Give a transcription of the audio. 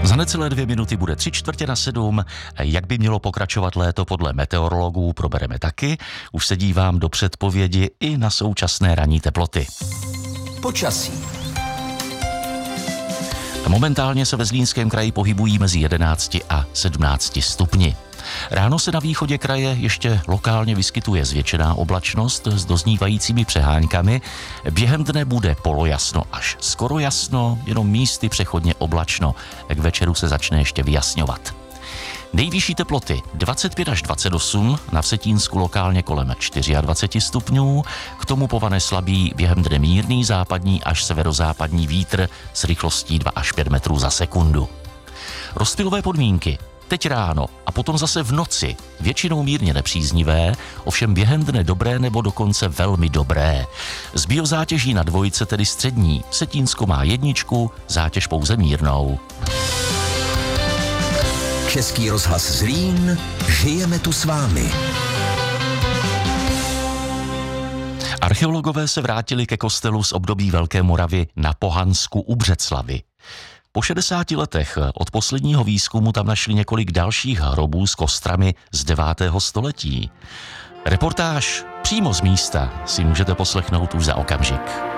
Za necelé 2 minuty bude 6:45. Jak by mělo pokračovat léto podle meteorologů, probereme taky. Už se dívám do předpovědi i na současné ranní teploty. Počasí. Momentálně se ve Zlínském kraji pohybují mezi 11 a 17 stupni. Ráno se na východě kraje ještě lokálně vyskytuje zvětšená oblačnost s doznívajícími přeháňkami. Během dne bude polojasno až skoro jasno, jenom místy přechodně oblačno. K večeru se začne ještě vyjasňovat. Nejvyšší teploty 25 až 28, na Vsetínsku lokálně kolem 24 stupňů, k tomu povane slabý během dne mírný západní až severozápadní vítr s rychlostí 2 až 5 metrů za sekundu. Rozptylové podmínky teď ráno a potom zase v noci většinou mírně nepříznivé, ovšem během dne dobré nebo dokonce velmi dobré. Z biozátěží na dvojce, tedy střední, Vsetínsko má 1, zátěž pouze mírnou. Český rozhlas Zlín, žijeme tu s vámi. Archeologové se vrátili ke kostelu z období Velké Moravy na Pohansku u Břeclavi. Po 60 letech od posledního výzkumu tam našli několik dalších hrobů s kostrami z 9. století. Reportáž přímo z místa si můžete poslechnout už za okamžik.